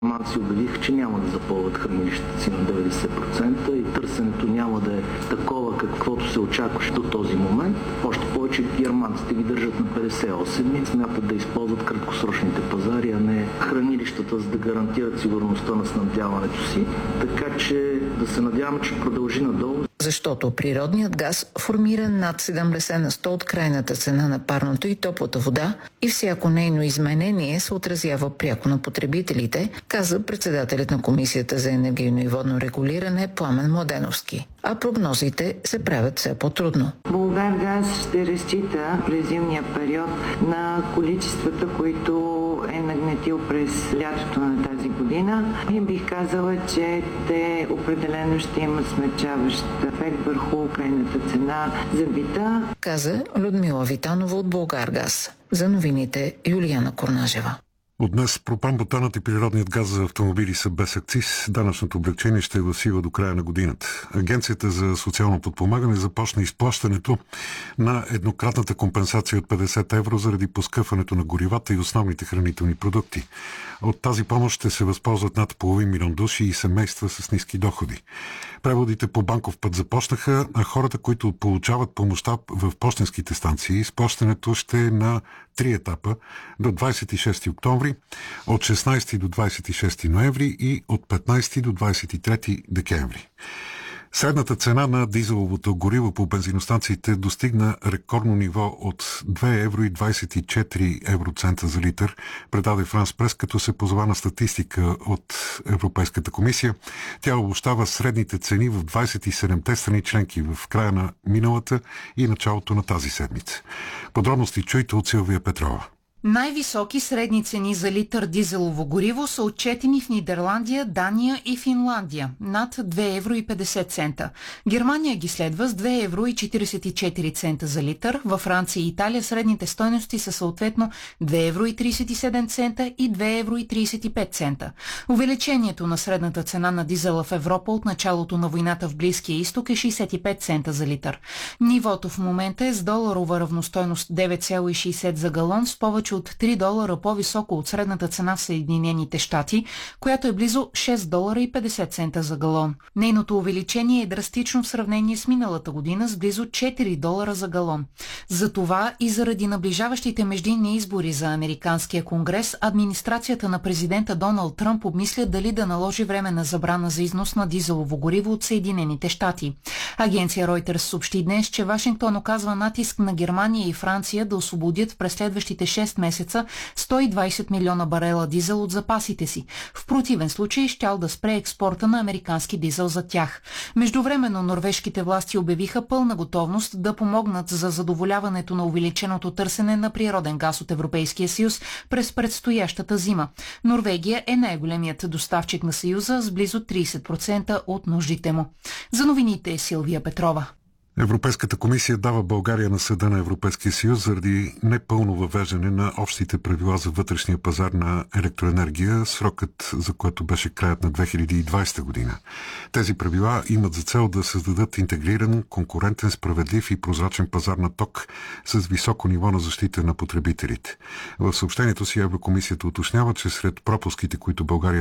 Германци обявиха, че няма да запълват хранилищата си на 90% и търсенето няма да е такова, каквото се очакваше до този момент. Още повече германците ги държат на 58 и смятат да използват краткосрочните пазари, а не хранилищата, за да гарантират сигурността на снабдяването си. Така че да се надяваме, че продължи надолу. Защото природният газ формира над 70 на 100 от крайната цена на парното и топлата вода и всяко нейно изменение се отразява пряко на потребителите, каза председателят на Комисията за енергийно и водно регулиране Пламен Младеновски. А прогнозите се правят все по-трудно. Булгаргаз ще разчита през зимния период на количествата, които е нагнетил през лятото на тази година. И бих казала, че те определено ще имат смягчаващ ефект върху крайната цена за бита, каза Людмила Витанова от Булгаргаз. За новините Юлияна Корнажева. От днес пропан-бутанът и природният газ за автомобили са без акциз. Данъчното облекчение ще е в сила до края на годината. Агенцията за социално подпомагане започна изплащането на еднократната компенсация от 50 евро заради поскъпването на горивата и основните хранителни продукти. От тази помощ ще се възползват над половин милион души и семейства с ниски доходи. Преводите по банков път започнаха, а хората, които получават помощта в пощенските станции, изплащането ще е на 3 етапа до 26 октомври, от 16 до 26 ноември и от 15 до 23 декември. Средната цена на дизеловото гориво по бензиностанциите достигна рекордно ниво от 2 евро и 24 евроцента за литър, предаде Франс Прес, като се позова на статистика от Европейската комисия. Тя обобщава средните цени в 27-те страни членки в края на миналата и началото на тази седмица. Подробности чуйте от Силвия Петрова. Най-високи средни цени за литър дизелово гориво са отчетени в Нидерландия, Дания и Финландия – над 2 евро и 50 цента. Германия ги следва с 2 евро и 44 цента за литър. Във Франция и Италия средните стойности са съответно 2 евро и 37 цента и 2 евро и 35 цента. Увеличението на средната цена на дизела в Европа от началото на войната в Близкия изток е 65 цента за литър. Нивото в момента е с доларова равностойност 9,60 за галон, с повече от 3 долара по-високо от средната цена в Съединените щати, която е близо 6 долара и 50 цента за галон. Нейното увеличение е драстично в сравнение с миналата година с близо 4 долара за галон. Затова и заради наближаващите междинни избори за Американския конгрес, администрацията на президента Доналд Тръмп обмисля дали да наложи временна забрана за износ на дизелово гориво от Съединените щати. Агенция Reuters съобщи днес, че Вашингтон оказва натиск на Германия и Франция да освободят през следващите 6 месеца 120 милиона барела дизел от запасите си. В противен случай щял да спре експорта на американски дизел за тях. Междувременно норвежките власти обявиха пълна готовност да помогнат за задоволяването на увеличеното търсене на природен газ от Европейския съюз през предстоящата зима. Норвегия е най-големият доставчик на съюза с близо 30% от нуждите му. За новините Силвия Петрова. Европейската комисия дава България на Съда на Европейския съюз заради непълно въвеждане на общите правила за вътрешния пазар на електроенергия, срокът за което беше краят на 2020 година. Тези правила имат за цел да създадат интегриран, конкурентен, справедлив и прозрачен пазар на ток с високо ниво на защита на потребителите. В съобщението си Еврокомисията уточнява, че сред пропуските, които България